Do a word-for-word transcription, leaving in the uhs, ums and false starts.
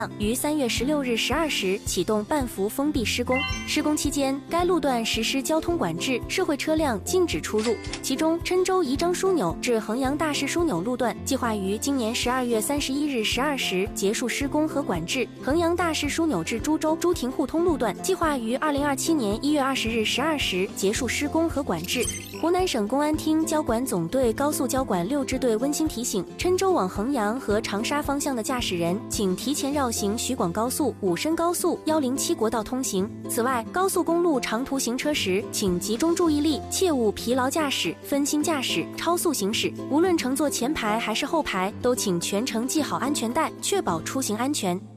于三月十六日十二时启动半幅封闭施工。施工期间，该路段实施交通管制，社会车辆禁止出入。其中，郴州宜章枢纽至衡阳大市枢纽路段计划于今年十二月三十一日十二时结束施工和管制；衡阳大市枢纽至株洲朱亭互通路段计划于二零二七年一月二十日十二时结束施工和管制。湖南省公安厅交管总队高速交管六支队温馨提醒：郴州往衡阳和长沙方向的驾驶人，请提前绕行徐广高速、武深高速、一零七国道通行。此外，高速公路长途行车时，请集中注意力，切勿疲劳驾驶、分心驾驶、超速行驶。无论乘坐前排还是后排，都请全程系好安全带，确保出行安全。